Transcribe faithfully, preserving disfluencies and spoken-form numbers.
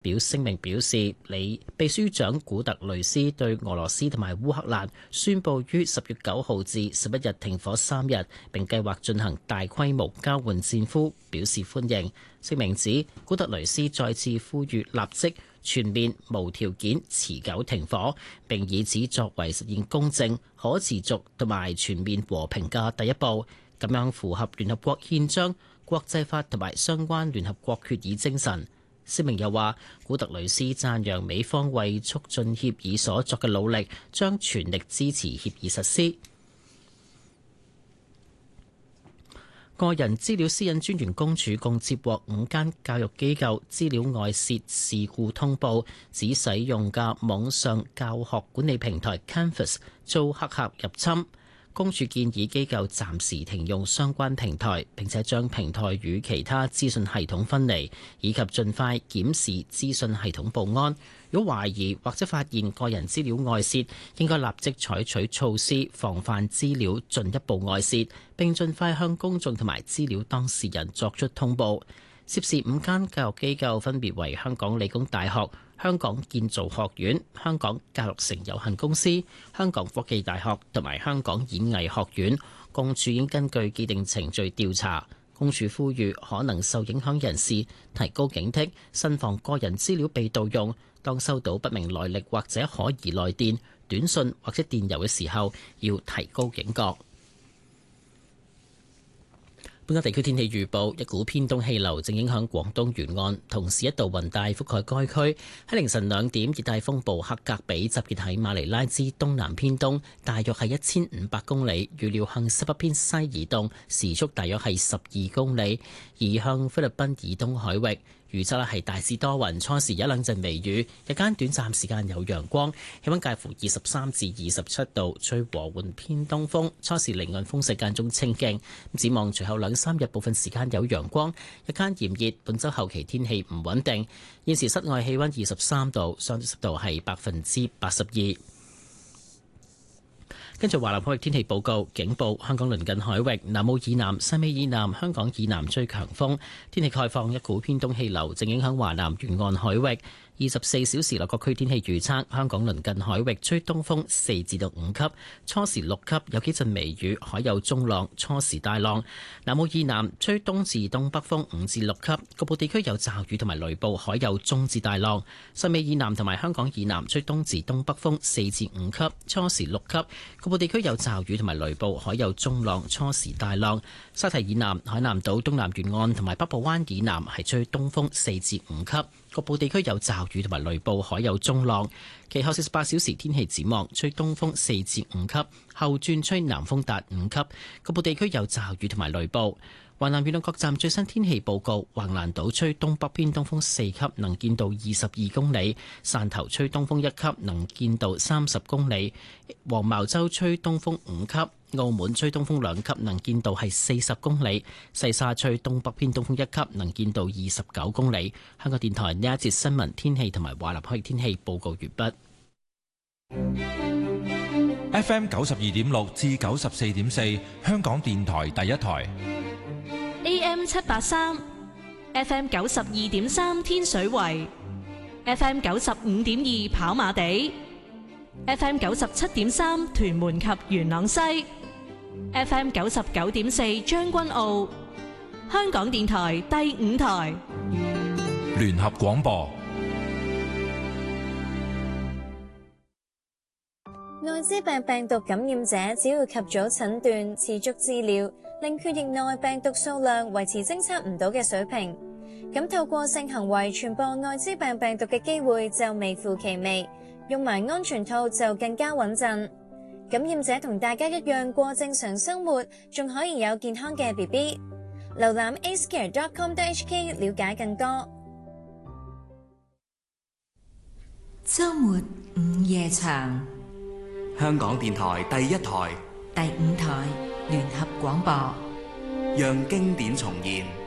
表聲明表示，理秘書長古特雷斯對俄羅斯同埋烏克蘭宣布於十月九號至十一日停火三日，並計劃進行大規模交換戰俘，表示歡迎。聲明指，古特雷斯再次呼籲立即全面無條件持久停火，並以此作為實現公正、可持續同埋全面和平嘅第一步，咁樣符合聯合國憲章、國際法同埋相關聯合國決議精神。聲明又話，古特雷斯讚揚美方為促進協議所作嘅努力，將全力支持協議實施。個人資料私隱專員公署共接獲五間教育機構資料外泄事故通報，指使用嘅網上教學管理平台 Canvas 遭黑客入侵。公署建議機構暫時停用相關平台，並且將平台與其他資訊系統分離，以及盡快檢視資訊系統報安。如果懷疑或者發現個人資料外泄，應該立即採取措施防範資料進一步外泄，並盡快向公眾同埋資料當事人作出通報。涉事五間教育機構分別為香港理工大學、香港建造學院、香港教育城有限公司、香港科技大學同埋香港演藝學院。公署已經根據既定程序調查。公署呼籲可能受影響人士提高警惕，慎防個人資料被盜用。當收到不明來歷或者可疑來電、短信或者電郵嘅時候，要提高警覺。本港地區天氣預報，一股偏東氣流正影響廣東沿岸，同時一道雲帶覆蓋該區。喺凌晨兩點，熱帶風暴克格比集結喺馬尼拉之東南偏東，大約係一千五百公里，預料向西北偏西移動，時速大約係十二公里，移向菲律賓以東海域。預測咧係大致多雲，初時有一兩陣微雨，日間短暫時間有陽光，氣溫介乎二十三至二十七度，吹和緩偏東風，初時離岸風勢間中清勁。展望隨後兩三日部分時間有陽光，日間炎熱，本週後期天氣唔穩定。現時室外氣溫二十三度，相對濕度係百分之八十二。跟住華南海域天氣報告，警報：香港鄰近海域南澳以南、西尾以南、香港以南吹強風。天氣概況，一股偏東氣流正影響華南沿岸海域。二十四小時內各區天氣預測：香港鄰近海域吹東風四至到五級，初時六級，有幾陣微雨，海有中浪，初時大浪。南澳以南吹東至東北風五至六級，局部地區有驟雨同埋雷暴，海有中至大浪。西尾以南同埋香港以南吹東至東北風四至五級，初時六級，局部地區有驟雨同埋雷暴，海有中浪，初時大浪。沙堤以南、海南島東南沿岸同埋北部灣以南係吹東風四至五級。局部地區有驟雨同埋雷暴，海有中浪。其後四十八小時天氣展望，吹東風四至五級，後轉吹南風達五級。局部地區有驟雨同埋雷暴。華南沿岸各站最新天氣報告：橫瀾島吹東北偏東風四級，能見度二十二公里；汕頭吹東風一級，能見度三十公里；黃茅洲吹東風五級；澳門吹東風兩級，能見度係四十公里；西沙吹東北偏東風一級，能見度二十九公里。香港電台呢一節新聞天氣同埋華南海域天氣報告完畢。 F M 九十二點六至九十四點四，香港電台第一台。 A M 七八三 ，F M 九十二點三天水圍 ，F M 九十五點二跑馬地 ，F M 九十七點三屯門及元朗西 ，F M 九十九點四將軍澳。香港電台第五台聯合廣播。 艾滋病病毒感染者只要及早診斷、持續治療，令血液內病毒數量維持偵測唔到嘅水平，咁透過性行為傳播艾滋病病毒嘅機會就微乎其微，用埋安全套就更加穩陣。感染者同大家一樣過正常生活，仲可以有健康嘅 B B。瀏覽 a c e c a r e dot com dot h k 了解更多。 週末午夜場， 香港電台第一台、 第五台聯合廣播， 讓經典重現。